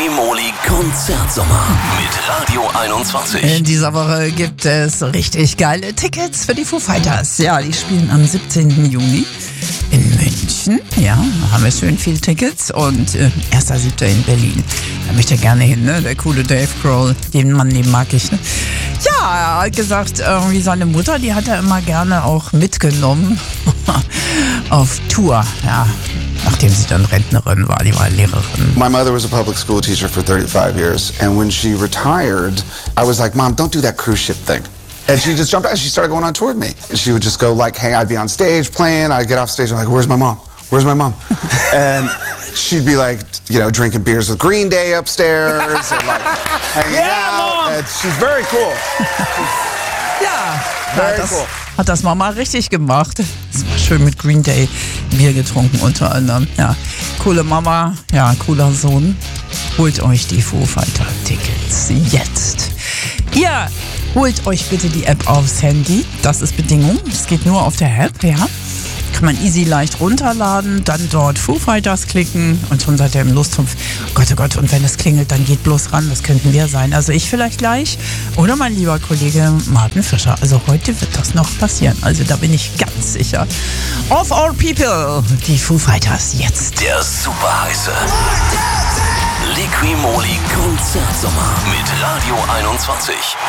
Liqui-Moly Konzertsommer mit Radio 21. In dieser Woche gibt es richtig geile Tickets für die Foo Fighters. Ja, die spielen am 17. Juni in München. Ja, da haben wir schön viele Tickets. Und 1.7. in Berlin. Da möchte ich gerne hin, ne? Der coole Dave Grohl, den Mann, den mag ich, ne? Ja, er hat gesagt, irgendwie seine Mutter, die hat er immer gerne auch mitgenommen auf Tour, ja. Nachdem sie dann Rentnerin war, die war Lehrerin. My mother was a public school teacher for 35 years, and when she retired, I was like, Mom, don't do that cruise ship thing. And she just jumped out, she started going on tour with me. And she would just go like, hey, I'd be on stage playing, I'd get off stage, I'm like, where's my mom? Where's my mom? And she'd be like, you know, drinking beers with Green Day upstairs, and like, hanging out. Mom! And she's very cool. Hat das Mama richtig gemacht. Es war schön mit Green Day Bier getrunken unter anderem. Ja, coole Mama, ja, cooler Sohn. Holt euch die Foo Fighter Tickets jetzt. Ihr holt euch bitte die App aufs Handy. Das ist Bedingung. Es geht nur auf der App, ja. Kann man easy leicht runterladen, dann dort Foo Fighters klicken und schon seid ihr im Lostrumpf. Oh Gott, und wenn es klingelt, dann geht bloß ran, das könnten wir sein. Also ich vielleicht gleich oder mein lieber Kollege Martin Fischer. Also heute wird das noch passieren, also da bin ich ganz sicher. Of all people, die Foo Fighters jetzt. Der super heiße Liqui-Moly Konzertsommer mit Radio 21.